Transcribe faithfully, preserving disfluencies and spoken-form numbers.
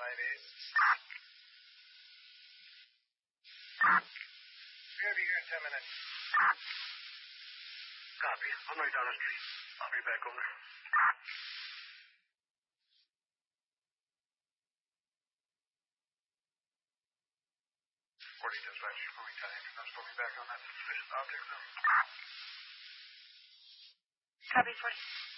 five eight. Be over here in ten minutes. Copy. I'm right down the street. I'll be back over. forty dispatch. Moving time. I'm supposed to be back on that suspicious object zone. Copy, forty.